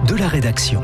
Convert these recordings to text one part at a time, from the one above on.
de la rédaction.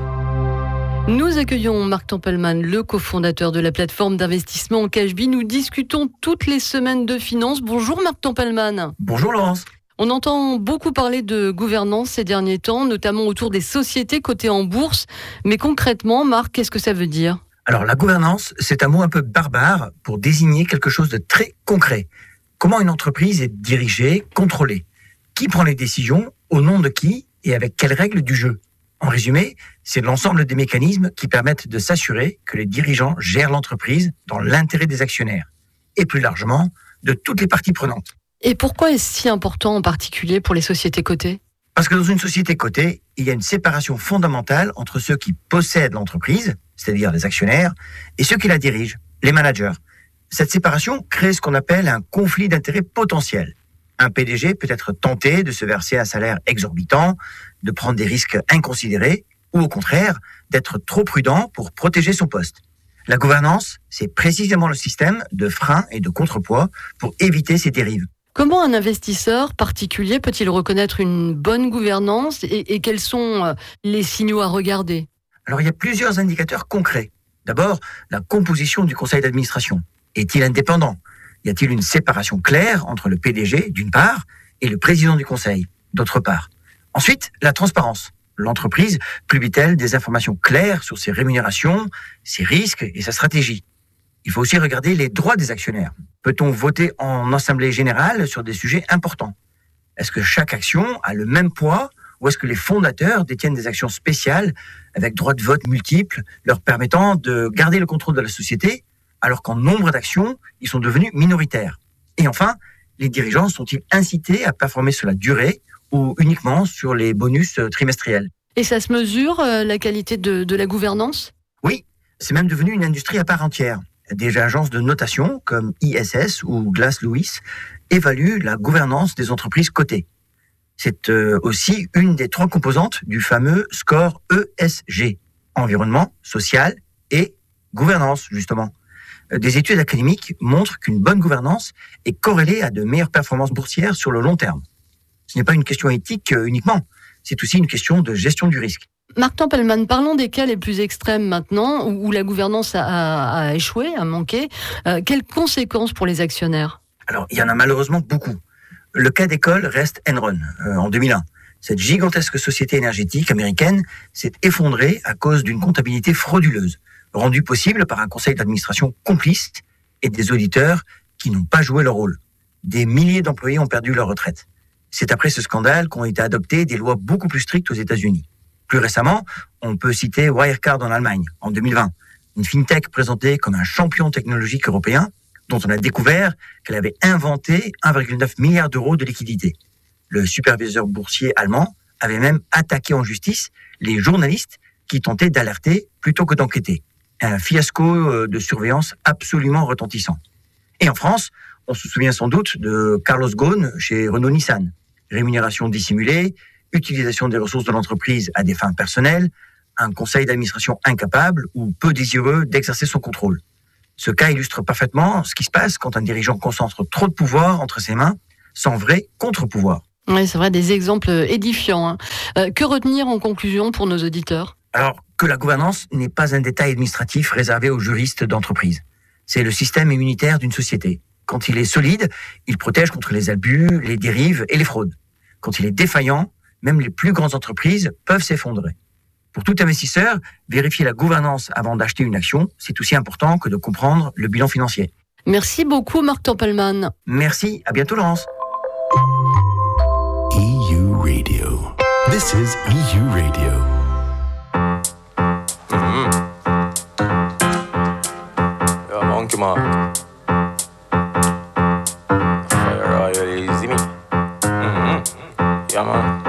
Nous accueillons Marc Tempelman, le cofondateur de la plateforme d'investissement Cashbee. Nous discutons toutes les semaines de finances. Bonjour Marc Tempelman. Bonjour Laurence. On entend beaucoup parler de gouvernance ces derniers temps, notamment autour des sociétés cotées en bourse. Mais concrètement, Marc, qu'est-ce que ça veut dire ? Alors la gouvernance, c'est un mot un peu barbare pour désigner quelque chose de très concret. Comment une entreprise est dirigée, contrôlée ? Qui prend les décisions ? Au nom de qui ? Et avec quelles règles du jeu ? En résumé, c'est l'ensemble des mécanismes qui permettent de s'assurer que les dirigeants gèrent l'entreprise dans l'intérêt des actionnaires. Et plus largement, de toutes les parties prenantes. Et pourquoi est-ce si important en particulier pour les sociétés cotées ? Parce que dans une société cotée, il y a une séparation fondamentale entre ceux qui possèdent l'entreprise, c'est-à-dire les actionnaires, et ceux qui la dirigent, les managers. Cette séparation crée ce qu'on appelle un conflit d'intérêts potentiel. Un PDG peut être tenté de se verser un salaire exorbitant, de prendre des risques inconsidérés, ou au contraire, d'être trop prudent pour protéger son poste. La gouvernance, c'est précisément le système de frein et de contrepoids pour éviter ces dérives. Comment un investisseur particulier peut-il reconnaître une bonne gouvernance et quels sont les signaux à regarder ? Alors, il y a plusieurs indicateurs concrets. D'abord, la composition du conseil d'administration. Est-il indépendant ? Y a-t-il une séparation claire entre le PDG, d'une part, et le président du conseil, d'autre part ? Ensuite, la transparence. L'entreprise publie-t-elle des informations claires sur ses rémunérations, ses risques et sa stratégie ? Il faut aussi regarder les droits des actionnaires. Peut-on voter en assemblée générale sur des sujets importants ? Est-ce que chaque action a le même poids ou est-ce que les fondateurs détiennent des actions spéciales avec droits de vote multiples leur permettant de garder le contrôle de la société alors qu'en nombre d'actions, ils sont devenus minoritaires ? Et enfin, les dirigeants sont-ils incités à performer sur la durée ou uniquement sur les bonus trimestriels ? Et ça se mesure, la qualité de la gouvernance ? Oui, c'est même devenu une industrie à part entière. Des agences de notation comme ISS ou Glass Lewis évaluent la gouvernance des entreprises cotées. C'est aussi une des 3 composantes du fameux score ESG, environnement, social et gouvernance, justement. Des études académiques montrent qu'une bonne gouvernance est corrélée à de meilleures performances boursières sur le long terme. Ce n'est pas une question éthique uniquement, c'est aussi une question de gestion du risque. Marc Tempelman, parlons des cas les plus extrêmes maintenant, où la gouvernance a échoué, a manqué. Quelles conséquences pour les actionnaires ? Alors, il y en a malheureusement beaucoup. Le cas d'école reste Enron, en 2001. Cette gigantesque société énergétique américaine s'est effondrée à cause d'une comptabilité frauduleuse, rendue possible par un conseil d'administration complice et des auditeurs qui n'ont pas joué leur rôle. Des milliers d'employés ont perdu leur retraite. C'est après ce scandale qu'ont été adoptées des lois beaucoup plus strictes aux États-Unis. Plus récemment, on peut citer Wirecard en Allemagne, en 2020, une fintech présentée comme un champion technologique européen dont on a découvert qu'elle avait inventé 1,9 milliard d'euros de liquidités. Le superviseur boursier allemand avait même attaqué en justice les journalistes qui tentaient d'alerter plutôt que d'enquêter. Un fiasco de surveillance absolument retentissant. Et en France, on se souvient sans doute de Carlos Ghosn chez Renault-Nissan. Rémunération dissimulée, utilisation des ressources de l'entreprise à des fins personnelles, un conseil d'administration incapable ou peu désireux d'exercer son contrôle. Ce cas illustre parfaitement ce qui se passe quand un dirigeant concentre trop de pouvoir entre ses mains, sans vrai contre-pouvoir. Oui, c'est vrai, des exemples édifiants. Que retenir en conclusion pour nos auditeurs ? Alors, que la gouvernance n'est pas un détail administratif réservé aux juristes d'entreprise. C'est le système immunitaire d'une société. Quand il est solide, il protège contre les abus, les dérives et les fraudes. Quand il est défaillant, même les plus grandes entreprises peuvent s'effondrer. Pour tout investisseur, vérifier la gouvernance avant d'acheter une action, c'est aussi important que de comprendre le bilan financier. Merci beaucoup Marc Tempelman. Merci, à bientôt Laurence. EU Radio. This is EU Radio. Ja, Monkey Man. Fire, are you easy me? Yeah, man.